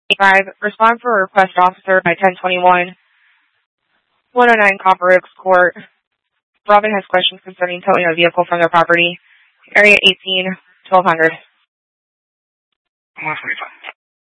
5. Respond for a request officer by 1021. 109 Copper Oaks Court. Robin has questions concerning towing a vehicle from their property. Area 18, 1200. 145.